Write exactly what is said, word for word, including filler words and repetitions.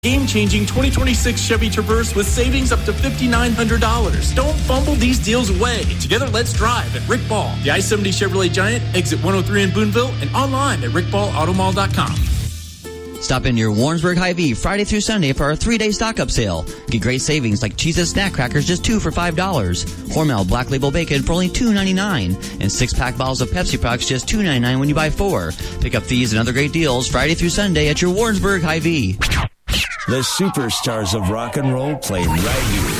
Game-changing twenty twenty-six Chevy Traverse with savings up to five thousand nine hundred dollars. Don't fumble these deals away. Together, let's drive at Rick Ball, the I seventy Chevrolet Giant, exit one oh three in Boonville, and online at rick ball auto mall dot com. Stop in your Warrensburg Hy-Vee Friday through Sunday for our three-day stock-up sale. Get great savings like Cheez-It Snack Crackers, just two for five dollars. Hormel Black Label Bacon for only two ninety-nine. And six-pack bottles of Pepsi products, just two ninety-nine when you buy four. Pick up these and other great deals Friday through Sunday at your Warrensburg Hy-Vee. The superstars of rock and roll play right here